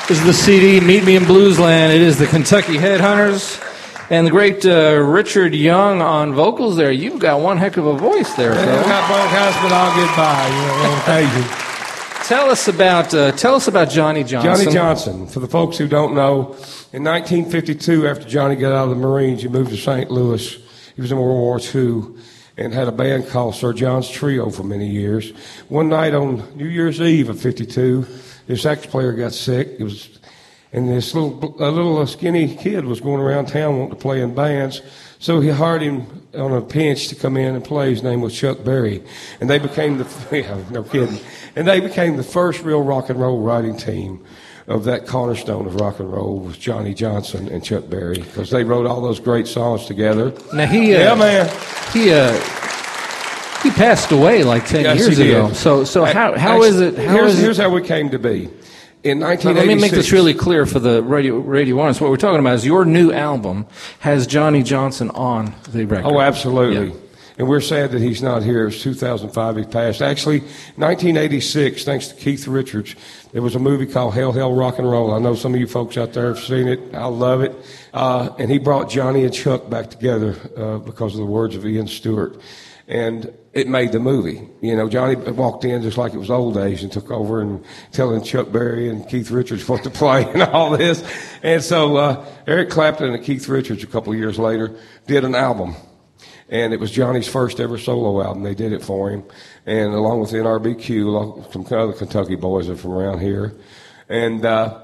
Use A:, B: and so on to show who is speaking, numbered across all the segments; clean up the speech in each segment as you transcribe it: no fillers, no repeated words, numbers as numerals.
A: This is the CD, Meet Me in Bluesland. It is the Kentucky Headhunters. And the great Richard Young on vocals there. You've got one heck of a voice there,
B: Phil.
A: Phil.
B: I've got bronchitis, but I'll get by, on occasion.
A: Tell us about Johnny Johnson.
B: Johnny Johnson, for the folks who don't know, in 1952, after Johnny got out of the Marines, he moved to St. Louis. He was in World War II and had a band called Sir John's Trio for many years. One night on New Year's Eve of 52, this sax player got sick. And this little skinny kid was going around town wanting to play in bands. So he hired him on a pinch to come in and play. His name was Chuck Berry. And they became no kidding. And they became the first real rock and roll writing team of that cornerstone of rock and roll was Johnny Johnson and Chuck Berry, because they wrote all those great songs together.
A: Now he passed away like 10 years ago. So how is it?
B: Here's how we came to be. In 1986.
A: Let me make this really clear for the radio audience. What we're talking about is your new album has Johnny Johnson on the record.
B: Oh, absolutely.
A: Yeah.
B: And we're sad that he's not here. It was 2005 he passed. Actually, 1986, thanks to Keith Richards, there was a movie called Hell, Rock and Roll. I know some of you folks out there have seen it. I love it. And he brought Johnny and Chuck back together because of the words of Ian Stewart. And it made the movie. Johnny walked in just like it was old days and took over and telling Chuck Berry and Keith Richards what to play and all this. And so Eric Clapton and Keith Richards a couple of years later did an album. And it was Johnny's first ever solo album. They did it for him. And along with NRBQ, some other Kentucky boys are from around here. And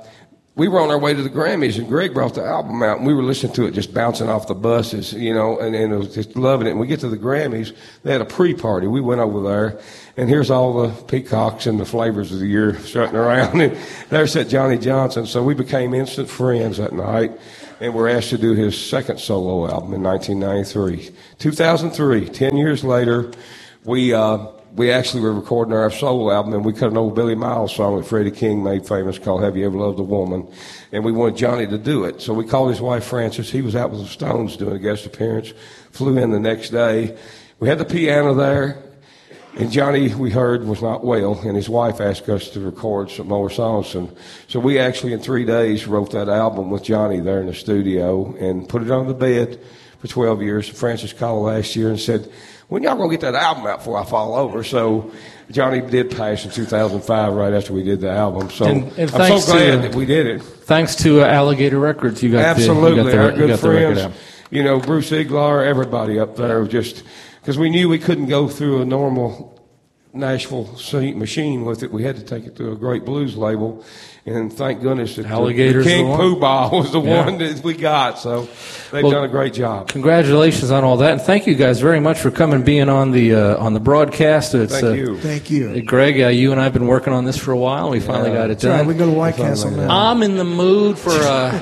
B: we were on our way to the Grammys, and Greg brought the album out, and we were listening to it just bouncing off the buses, and it was just loving it. And we get to the Grammys, they had a pre-party. We went over there, and here's all the peacocks and the flavors of the year strutting around, and there sat Johnny Johnson. So we became instant friends that night, and were asked to do his second solo album in 1993. 2003, 10 years later, we actually were recording our solo album, and we cut an old Billy Miles song that Freddie King made famous called Have You Ever Loved a Woman? And we wanted Johnny to do it. So we called his wife, Frances. He was out with the Stones doing a guest appearance, flew in the next day. We had the piano there, and Johnny, we heard, was not well, and his wife asked us to record some more songs. And so we actually, in 3 days, wrote that album with Johnny there in the studio and put it on the bed for 12 years. Frances called last year and said, when y'all going to get that album out before I fall over? So Johnny did pass in 2005 right after we did the album. So
A: and
B: I'm so glad that we did it.
A: Thanks to Alligator Records, you got
B: absolutely our good friends.
A: Out.
B: Bruce Iglar, everybody up there, just because we knew we couldn't go through a normal Nashville machine with it. We had to take it through a great blues label. And thank goodness that
A: Alligator's
B: the King
A: the
B: Pooh Bah was the one that we got. So they've done a great job.
A: Congratulations on all that, and thank you guys very much for coming, being on the broadcast.
B: Thank you.
A: Greg, you and I have been working on this for a while. We finally got it done.
C: Right, we go to White Castle now.
A: I'm in the mood for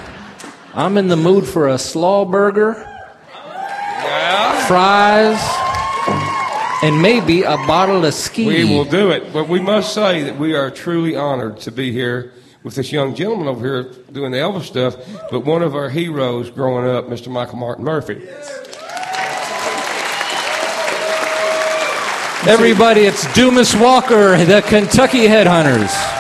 A: a slaw burger, fries, and maybe a bottle of ski.
B: We will do it, but we must say that we are truly honored to be here with this young gentleman over here doing the Elvis stuff, but one of our heroes growing up, Mr. Michael Martin Murphey.
A: Everybody, it's Dumas Walker, the Kentucky Headhunters.